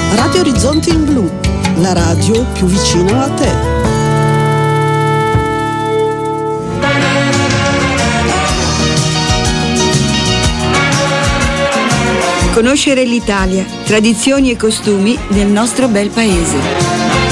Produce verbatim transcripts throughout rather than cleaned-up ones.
Radio Orizzonte in Blu, la radio più vicina a te. Conoscere l'Italia, tradizioni e costumi del nostro bel paese.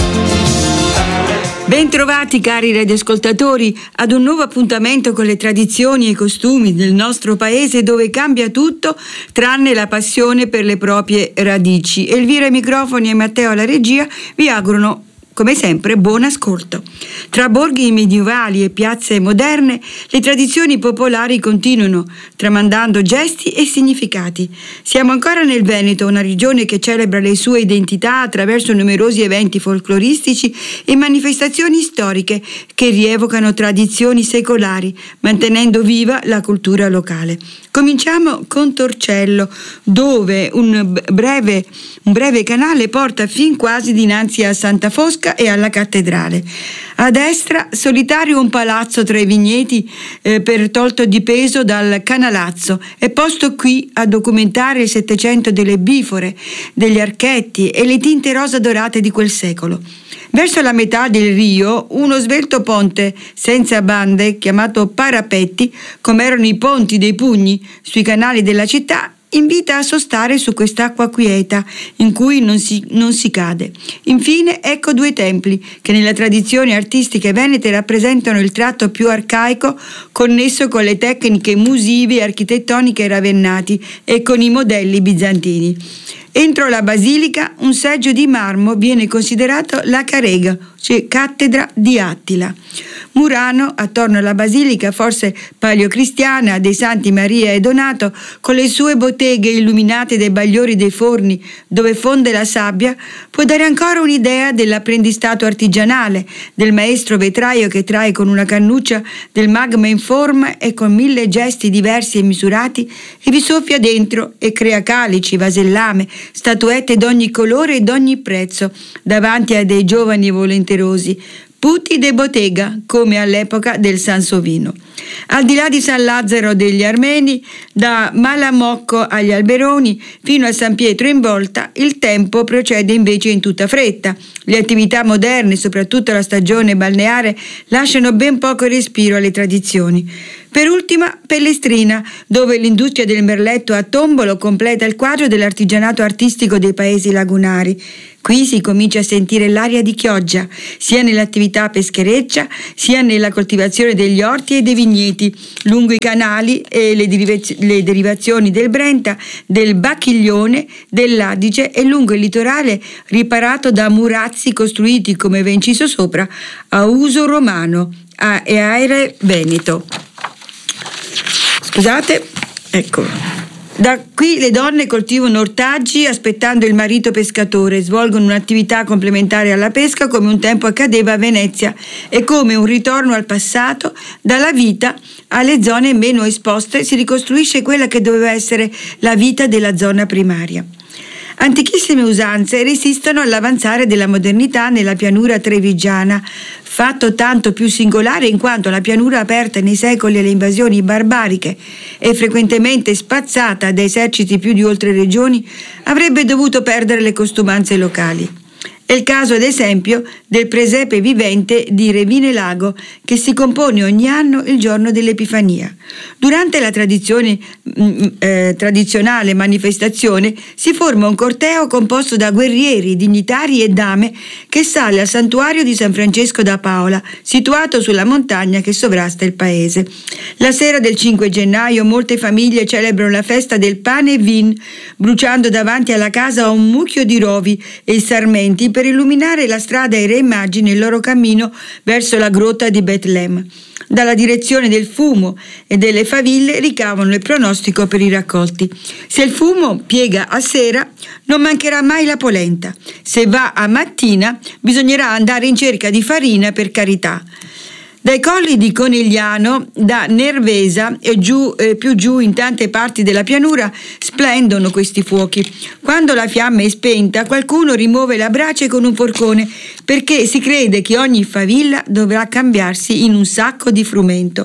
Bentrovati cari radioascoltatori ad un nuovo appuntamento con le tradizioni e i costumi del nostro paese, dove cambia tutto tranne la passione per le proprie radici. Elvira ai microfoni e Matteo alla regia vi augurano come sempre buon ascolto. Tra borghi medievali e piazze moderne, le tradizioni popolari continuano, tramandando gesti e significati. Siamo ancora nel Veneto, una regione che celebra le sue identità attraverso numerosi eventi folcloristici e manifestazioni storiche che rievocano tradizioni secolari, mantenendo viva la cultura locale. Cominciamo con Torcello, dove un breve, un breve canale porta fin quasi dinanzi a Santa Fosca e alla cattedrale. A destra, solitario un palazzo tra i vigneti eh, per tolto di peso dal canalazzo, è posto qui a documentare il Settecento delle bifore, degli archetti e le tinte rosa dorate di quel secolo. Verso la metà del Rio, uno svelto ponte senza bande, chiamato parapetti, come erano i ponti dei pugni sui canali della città, invita a sostare su quest'acqua quieta in cui non si, non si cade. Infine, ecco due templi che nella tradizione artistiche venete rappresentano il tratto più arcaico connesso con le tecniche musive e architettoniche ravennati e con i modelli bizantini. Entro la basilica un seggio di marmo viene considerato la carega, cioè cattedra di Attila. Murano, attorno alla basilica, forse paleocristiana, dei Santi Maria e Donato, con le sue botteghe illuminate dai bagliori dei forni dove fonde la sabbia, può dare ancora un'idea dell'apprendistato artigianale, del maestro vetraio che trae con una cannuccia del magma in forma e con mille gesti diversi e misurati e vi soffia dentro e crea calici, vasellame, statuette d'ogni colore e d'ogni prezzo davanti a dei giovani volenterosi, putti de bottega, come all'epoca del Sansovino. Al di là di San Lazzaro degli Armeni, da Malamocco agli Alberoni fino a San Pietro in Volta, il tempo procede invece in tutta fretta. Le attività moderne, soprattutto la stagione balneare, lasciano ben poco respiro alle tradizioni. Per ultima, Pellestrina, dove l'industria del merletto a tombolo completa il quadro dell'artigianato artistico dei paesi lagunari. Qui si comincia a sentire l'aria di Chioggia, sia nell'attività peschereccia, sia nella coltivazione degli orti e dei vigneti, lungo i canali e le, derivaz- le derivazioni del Brenta, del Bacchiglione, dell'Adige e lungo il litorale riparato da murazzi costruiti, come vi inciso sopra, a uso romano a- e aere veneto. Scusate, ecco. Da qui le donne coltivano ortaggi aspettando il marito pescatore, svolgono un'attività complementare alla pesca come un tempo accadeva a Venezia e come un ritorno al passato, dalla vita alle zone meno esposte si ricostruisce quella che doveva essere la vita della zona primaria. Antichissime usanze resistono all'avanzare della modernità nella pianura trevigiana, fatto tanto più singolare in quanto la pianura aperta nei secoli alle invasioni barbariche e frequentemente spazzata da eserciti più di oltre regioni avrebbe dovuto perdere le costumanze locali. È il caso, ad esempio, del presepe vivente di Revine Lago, che si compone ogni anno il giorno dell'Epifania. Durante la tradizione, eh, tradizionale manifestazione si forma un corteo composto da guerrieri, dignitari e dame che sale al santuario di San Francesco da Paola, situato sulla montagna che sovrasta il paese. La sera del cinque gennaio molte famiglie celebrano la festa del pane e vin, bruciando davanti alla casa un mucchio di rovi e sarmenti per illuminare la strada ai re magi nel loro cammino verso la grotta di Betlemme. Dalla direzione del fumo e delle faville ricavano il pronostico per i raccolti. Se il fumo piega a sera, non mancherà mai la polenta. Se va a mattina, bisognerà andare in cerca di farina per carità. Dai colli di Conigliano, da Nervesa e giù, eh, più giù in tante parti della pianura splendono questi fuochi. Quando la fiamma è spenta, qualcuno rimuove la brace con un forcone perché si crede che ogni favilla dovrà cambiarsi in un sacco di frumento.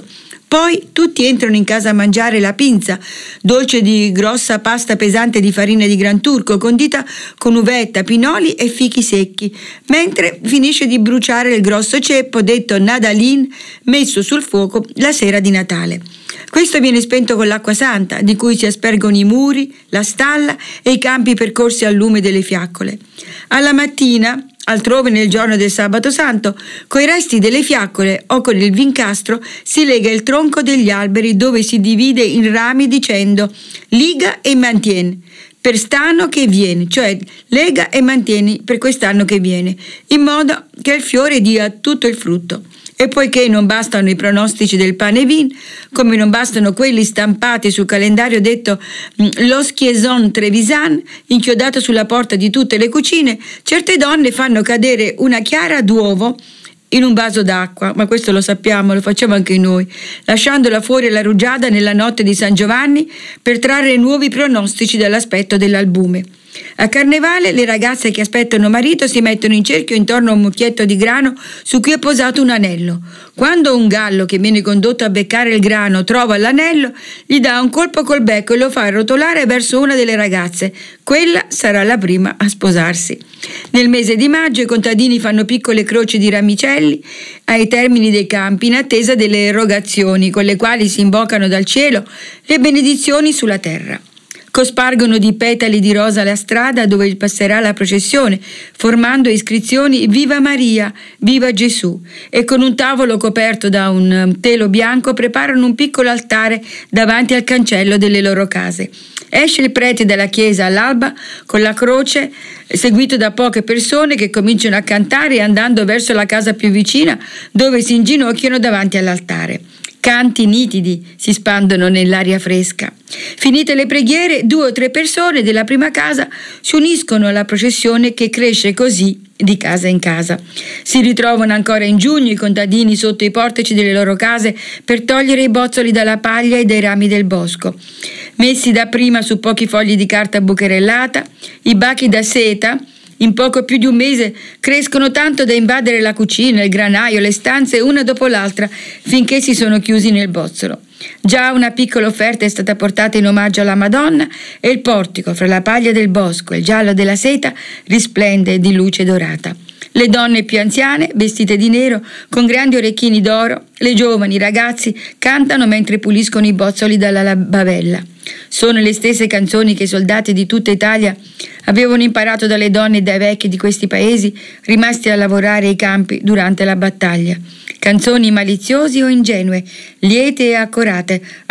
Poi tutti entrano in casa a mangiare la pinza, dolce di grossa pasta pesante di farina di gran turco, condita con uvetta, pinoli e fichi secchi, mentre finisce di bruciare il grosso ceppo detto nadalin, messo sul fuoco la sera di Natale. Questo viene spento con l'acqua santa, di cui si aspergono i muri, la stalla e i campi percorsi al lume delle fiaccole. Alla mattina, altrove nel giorno del sabato santo, coi resti delle fiaccole o con il vincastro si lega il tronco degli alberi, dove si divide in rami dicendo liga e mantien per st'anno che viene, cioè lega e mantieni per quest'anno che viene, in modo che il fiore dia tutto il frutto. E poiché non bastano i pronostici del pane e vin, come non bastano quelli stampati sul calendario detto lo schieson trevisan, inchiodato sulla porta di tutte le cucine, certe donne fanno cadere una chiara d'uovo in un vaso d'acqua, ma questo lo sappiamo, lo facciamo anche noi, lasciandola fuori alla rugiada nella notte di San Giovanni per trarre nuovi pronostici dall'aspetto dell'albume. A Carnevale le ragazze che aspettano marito si mettono in cerchio intorno a un mucchietto di grano su cui è posato un anello. Quando un gallo che viene condotto a beccare il grano trova l'anello, gli dà un colpo col becco e lo fa rotolare verso una delle ragazze. Quella sarà la prima a sposarsi. Nel mese di maggio i contadini fanno piccole croci di ramicelli ai termini dei campi in attesa delle erogazioni con le quali si invocano dal cielo le benedizioni sulla terra. Cospargono di petali di rosa la strada dove passerà la processione, formando iscrizioni Viva Maria, Viva Gesù, e con un tavolo coperto da un telo bianco preparano un piccolo altare davanti al cancello delle loro case. Esce il prete dalla chiesa all'alba con la croce, seguito da poche persone che cominciano a cantare andando verso la casa più vicina, dove si inginocchiano davanti all'altare. Canti nitidi si spandono nell'aria fresca. Finite le preghiere, due o tre persone della prima casa si uniscono alla processione che cresce così di casa in casa. Si ritrovano ancora in giugno i contadini sotto i portici delle loro case per togliere i bozzoli dalla paglia e dai rami del bosco. Messi dapprima su pochi fogli di carta bucherellata, i bachi da seta in poco più di un mese crescono tanto da invadere la cucina, il granaio, le stanze una dopo l'altra finché si sono chiusi nel bozzolo. Già una piccola offerta è stata portata in omaggio alla Madonna e il portico, fra la paglia del bosco e il giallo della seta, risplende di luce dorata. Le donne più anziane, vestite di nero, con grandi orecchini d'oro, le giovani, i ragazzi, cantano mentre puliscono i bozzoli dalla bavella. Sono le stesse canzoni che i soldati di tutta Italia avevano imparato dalle donne e dai vecchi di questi paesi rimasti a lavorare ai campi durante la battaglia. Canzoni maliziosi o ingenue, liete e accorate,